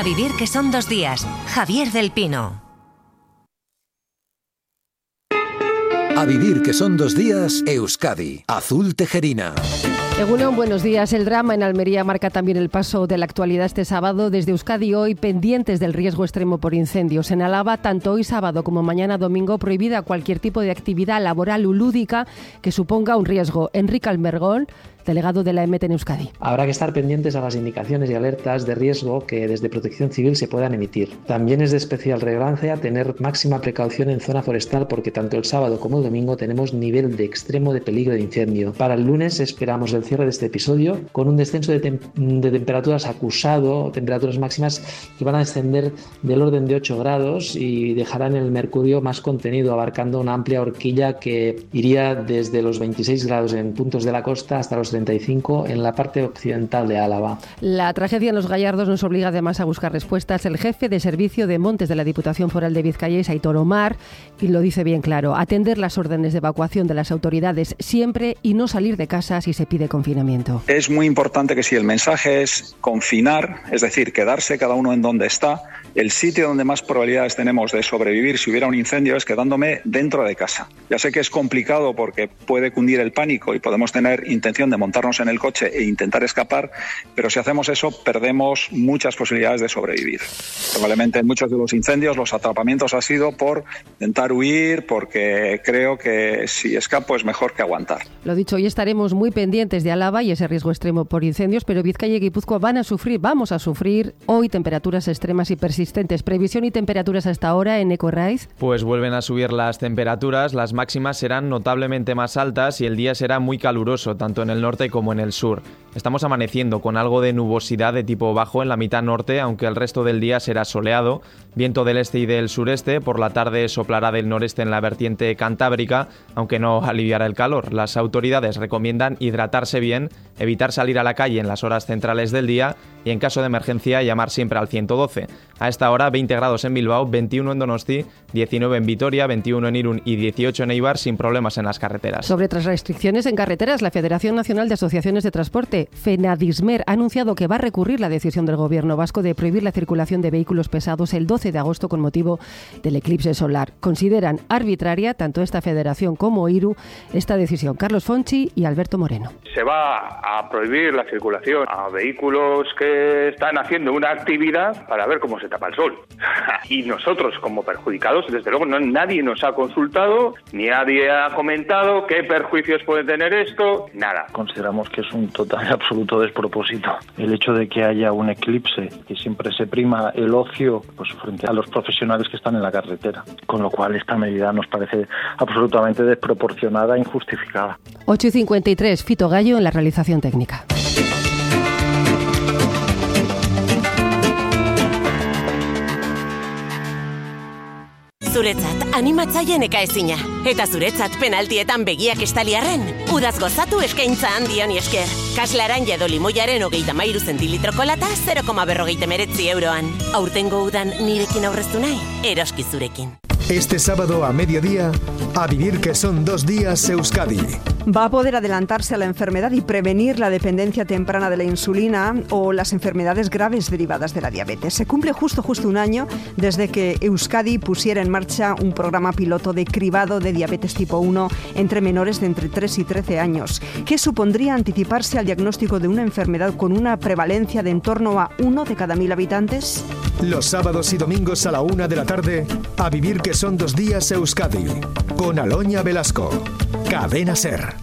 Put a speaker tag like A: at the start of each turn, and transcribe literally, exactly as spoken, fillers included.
A: A vivir que son dos días. Javier del Pino.
B: A vivir que son dos días, Euskadi. Azul Tejerina.
C: Egunon, buenos días. El drama en Almería marca también el paso de la actualidad este sábado. Desde Euskadi hoy, pendientes del riesgo extremo por incendios. En Álava, tanto hoy sábado como mañana domingo, prohibida cualquier tipo de actividad laboral o lúdica que suponga un riesgo. Enrique Almergón, delegado de la E M E T en Euskadi.
D: Habrá que estar pendientes a las indicaciones y alertas de riesgo que desde Protección Civil se puedan emitir. También es de especial relevancia tener máxima precaución en zona forestal porque tanto el sábado como el domingo tenemos nivel de extremo de peligro de incendio. Para el lunes esperamos el cierre de este episodio con un descenso de, tem- de temperaturas acusado, temperaturas máximas que van a descender del orden de ocho grados y dejarán el mercurio más contenido, abarcando una amplia horquilla que iría desde los veintiséis grados en puntos de la costa hasta los treinta y cinco en la parte occidental de Álava.
C: La tragedia en Los Gallardos nos obliga además a buscar respuestas. El jefe de servicio de montes de la Diputación Foral de Vizcaya es Aitor Omar y lo dice bien claro: atender las órdenes de evacuación de las autoridades siempre y no salir de casa si se pide confinamiento.
E: Es muy importante que si el mensaje es confinar, es decir, quedarse cada uno en donde está, el sitio donde más probabilidades tenemos de sobrevivir si hubiera un incendio es quedándome dentro de casa. Ya sé que es complicado porque puede cundir el pánico y podemos tener intención de montarnos en el coche e intentar escapar, pero si hacemos eso perdemos muchas posibilidades de sobrevivir. Probablemente en muchos de los incendios los atrapamientos ha sido por intentar huir, porque creo que si escapo es mejor que aguantar.
C: Lo dicho, hoy estaremos muy pendientes de Álava y ese riesgo extremo por incendios, pero Vizcaya y Guipúzcoa van a sufrir, vamos a sufrir hoy temperaturas extremas y persistentes. Previsión y temperaturas hasta ahora en Ecorraiz.
F: Pues vuelven a subir las temperaturas, las máximas serán notablemente más altas y el día será muy caluroso, tanto en el norte como en el sur. Estamos amaneciendo con algo de nubosidad de tipo bajo en la mitad norte, aunque el resto del día será soleado. Viento del este y del sureste, por la tarde soplará del noreste en la vertiente cantábrica, aunque no aliviará el calor. Las autoridades recomiendan hidratarse bien, evitar salir a la calle en las horas centrales del día y en caso de emergencia llamar siempre al ciento doce. A esta hora veinte grados en Bilbao, veintiuno en Donosti, diecinueve en Vitoria, veintiuno en Irún y dieciocho en Eibar sin problemas en las carreteras.
C: Sobre otras restricciones en carreteras, la Federación Nacional de Asociaciones de Transporte, FENADISMER, ha anunciado que va a recurrir la decisión del Gobierno vasco de prohibir la circulación de vehículos pesados el doce de agosto con motivo del eclipse solar. Consideran arbitraria, tanto esta federación como IRU, esta decisión. Carlos Fonchi y Alberto Moreno.
G: Se va a prohibir la circulación a vehículos que están haciendo una actividad para ver cómo se tapa el sol. Y nosotros, como perjudicados, desde luego no, nadie nos ha consultado, ni nadie ha comentado qué perjuicios puede tener esto, nada.
H: Consideramos que es un total y absoluto despropósito. El hecho de que haya un eclipse, que siempre se prima el ocio pues frente a los profesionales que están en la carretera, con lo cual esta medida nos parece absolutamente desproporcionada e injustificada.
C: ocho y cincuenta y tres, Fito Gallo en la realización técnica.
I: Zuretzat animatzaile nekaezina. Eta zuretzat penaltietan begiak estaliarren. Udaz gozatu eskaintza handi honi esker. Kaslaranja edo limoiaren hogeita mairu zentilitroko lata zero koma berrogeita hemeretzi euroan. Aurtengo udan nirekin aurreztu nahi? Eroski zurekin.
J: Este sábado a mediodía, a vivir que son dos días Euskadi.
K: Va a poder adelantarse a la enfermedad y prevenir la dependencia temprana de la insulina o las enfermedades graves derivadas de la diabetes. Se cumple justo justo un año desde que Euskadi pusiera en marcha un programa piloto de cribado de diabetes tipo uno entre menores de entre tres y trece años, que supondría anticiparse al diagnóstico de una enfermedad con una prevalencia de en torno a uno de cada mil habitantes.
J: Los sábados y domingos a la una de la tarde, a vivir que son dos días Euskadi, con Aloña Velasco. Cadena SER.